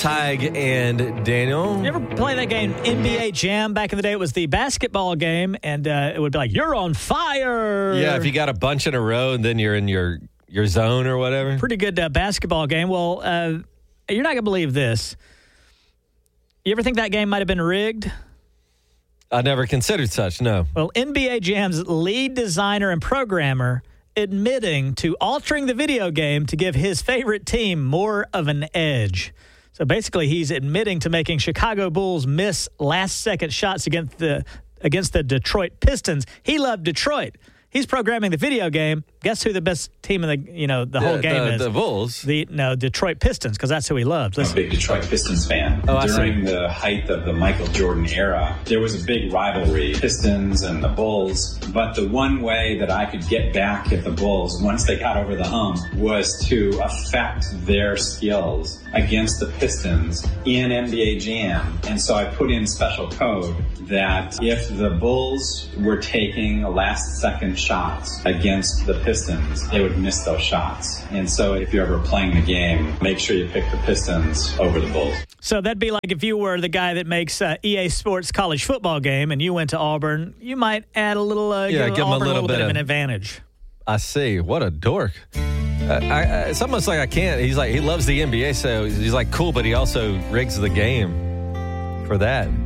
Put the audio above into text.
Tig and Daniel. You ever play that game, NBA Jam? Back in the day, it was the basketball game, and it would be like, you're on fire. Yeah, if you got a bunch in a row and then you're in your zone or whatever. Pretty good basketball game. Well, you're not going to believe this. You ever think that game might have been rigged? I never considered such, no. Well, NBA Jam's lead designer and programmer admitting to altering the video game to give his favorite team more of an edge. So basically, he's admitting to making Chicago Bulls miss last-second shots against the Detroit Pistons. He loved Detroit. He's programming the video game. Guess who the best team in the whole game is? The Bulls. Detroit Pistons, because that's who he loves. I'm a big Detroit Pistons fan. During the height of the Michael Jordan era, there was a big rivalry, Pistons and the Bulls. But the one way that I could get back at the Bulls once they got over the hump was to affect their skills against the Pistons in NBA Jam. And so I put in special code that if the Bulls were taking last-second shots against the Pistons, they would miss those shots. And so if you're ever playing the game, make sure you pick the Pistons over the Bulls. So that'd be like if you were the guy that makes EA Sports college football game and you went to Auburn, you might add a little, give Auburn a little bit of an advantage. I see. What a dork. It's almost like I can't. He's like, he loves the NBA, so he's like, cool, but he also rigs the game for that.